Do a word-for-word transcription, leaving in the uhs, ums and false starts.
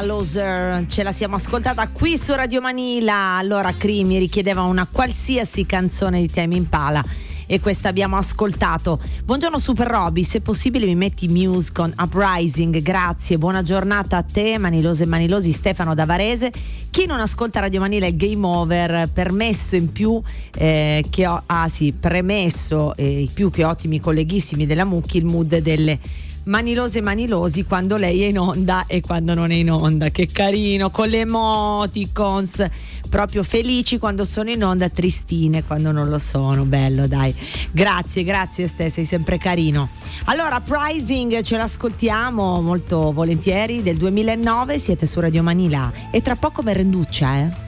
Loser, ce la siamo ascoltata qui su Radio Manila. Allora Cri mi richiedeva una qualsiasi canzone di Tame Impala e questa abbiamo ascoltato. Buongiorno Super Roby, se possibile mi metti Muse con Uprising, grazie, buona giornata a te, manilose e manilosi. Stefano da Varese. Chi non ascolta Radio Manila è game over, permesso in più eh, che ho, ah sì, premesso eh, i più che ottimi colleghissimi della Mucchi il mood delle manilose e manilosi quando lei è in onda e quando non è in onda. Che carino, con le emoticons, proprio felici quando sono in onda, tristine quando non lo sono. Bello, dai, grazie, grazie Ste, sei sempre carino. Allora Uprising ce l'ascoltiamo molto volentieri, del duemilanove, siete su Radio Manila e tra poco merrenduccia, eh